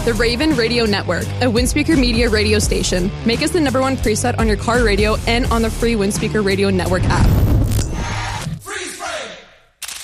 The Raven Radio Network, a Windspeaker Media radio station. Make us the #1 preset on your car radio and on the free Windspeaker Radio Network app.